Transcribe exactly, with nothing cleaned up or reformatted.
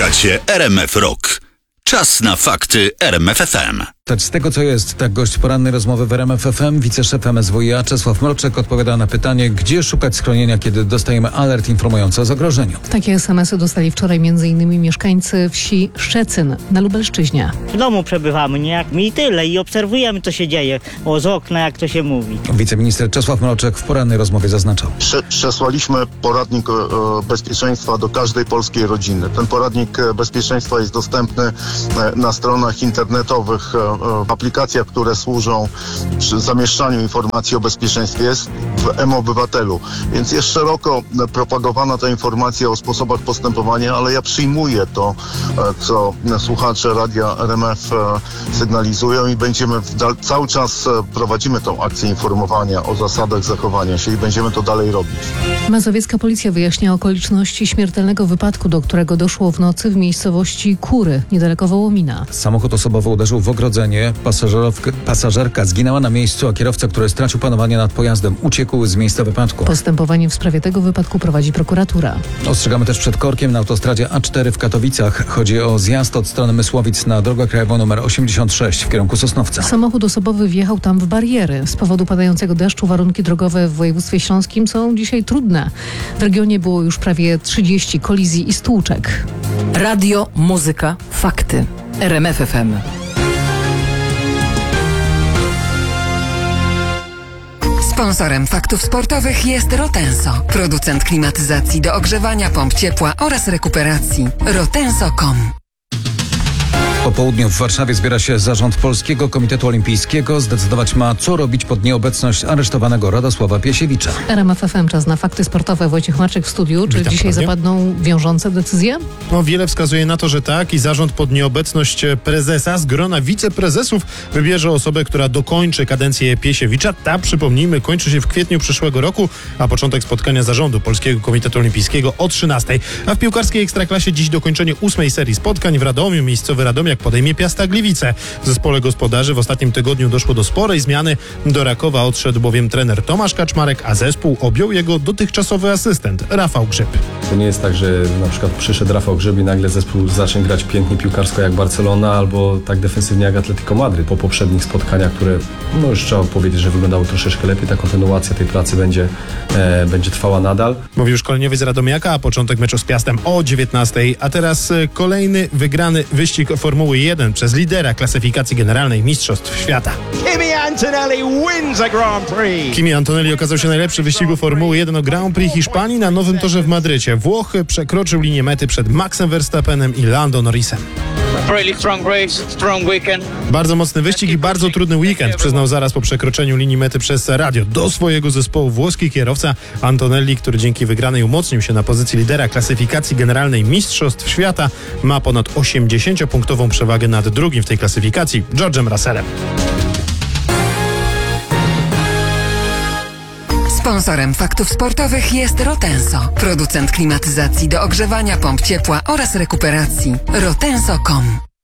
Słuchacie R M F Rock. Czas na fakty R M F F M. Z tego, co jest, tak gość porannej rozmowy w R M F F M, wiceszef M S W iA Czesław Mroczek odpowiada na pytanie, gdzie szukać schronienia, kiedy dostajemy alert informujący o zagrożeniu. Takie es em esy dostali wczoraj m.in. mieszkańcy wsi Szczecin na Lubelszczyźnie. W domu przebywamy, nie jak mi i tyle, i obserwujemy, co się dzieje, o z okna, jak to się mówi. Wiceminister Czesław Mroczek w porannej rozmowie zaznaczał. Przesłaliśmy poradnik bezpieczeństwa do każdej polskiej rodziny. Ten poradnik bezpieczeństwa jest dostępny na stronach internetowych, w aplikacjach, które służą przy zamieszczaniu informacji o bezpieczeństwie, jest w M-Obywatelu. Więc jest szeroko propagowana ta informacja o sposobach postępowania, ale ja przyjmuję to, co słuchacze radia R M F sygnalizują i będziemy cały czas prowadzimy tą akcję informowania o zasadach zachowania się i będziemy to dalej robić. Mazowiecka policja wyjaśnia okoliczności śmiertelnego wypadku, do którego doszło w nocy w miejscowości Kury, niedaleko Wołomina. Samochód osobowy uderzył w ogrodzenie, pasażerka zginęła na miejscu, a kierowca, który stracił panowanie nad pojazdem, uciekł z miejsca wypadku. Postępowanie w sprawie tego wypadku prowadzi prokuratura. Ostrzegamy też przed korkiem na autostradzie A cztery w Katowicach. Chodzi o zjazd od strony Mysłowic na drogę krajową nr osiemdziesiąt sześć w kierunku Sosnowca. Samochód osobowy wjechał tam w bariery. Z powodu padającego deszczu warunki drogowe w województwie śląskim są dzisiaj trudne. W regionie było już prawie trzydzieści kolizji i stłuczek. Radio, muzyka, fakty. R M F F M. Sponsorem faktów sportowych jest Rotenso, producent klimatyzacji do ogrzewania, pomp ciepła oraz rekuperacji. rotenso kropka com. Po południu w Warszawie zbiera się zarząd Polskiego Komitetu Olimpijskiego. Zdecydować ma, co robić pod nieobecność aresztowanego Radosława Piesiewicza. R M F F M, czas na fakty sportowe. Wojciech Marczyk w studiu. Czy Witam dzisiaj ponownie. zapadną wiążące decyzje? No, wiele wskazuje na to, że tak i zarząd pod nieobecność prezesa z grona wiceprezesów wybierze osobę, która dokończy kadencję Piesiewicza. Ta, przypomnijmy, kończy się w kwietniu przyszłego roku, a początek spotkania zarządu Polskiego Komitetu Olimpijskiego o trzynastej. A w piłkarskiej Ekstraklasie dziś dokończenie ósmej serii spotkań w Radomiu. Miejscowy Radomiak podejmie Piasta Gliwice. W zespole gospodarzy w ostatnim tygodniu doszło do sporej zmiany. Do Rakowa odszedł bowiem trener Tomasz Kaczmarek, a zespół objął jego dotychczasowy asystent Rafał Grzyb. To nie jest tak, że na przykład przyszedł Rafał Grzyb i nagle zespół zacznie grać pięknie piłkarsko jak Barcelona albo tak defensywnie jak Atletico Madryt. Po poprzednich spotkaniach, które no już trzeba powiedzieć, że wyglądały troszeczkę lepiej, ta kontynuacja tej pracy będzie, e, będzie trwała nadal. Mówił szkoleniowiec Radomiaka, a początek meczu z Piastem o dziewiętnastej. A teraz e, kolejny wygrany wyścig Formuły jeden przez lidera klasyfikacji generalnej Mistrzostw Świata. Kimi Antonelli wins a Grand Prix. Kimi Antonelli okazał się najlepszy w wyścigu Formuły jeden o Grand Prix Hiszpanii na nowym torze w Madrycie. Włoch przekroczył linię mety przed Maxem Verstappenem i Lando Norrisem. Really strong race, strong weekend. Bardzo mocny wyścig i bardzo trudny weekend, przyznał zaraz po przekroczeniu linii mety przez radio do swojego zespołu włoski kierowca Antonelli, który dzięki wygranej umocnił się na pozycji lidera klasyfikacji generalnej Mistrzostw Świata. Ma ponad osiemdziesięciopunktową przewagę nad drugim w tej klasyfikacji, George'em Russellem. Sponsorem faktów sportowych jest Rotenso, producent klimatyzacji do ogrzewania, pomp ciepła oraz rekuperacji. rotenso kropka com.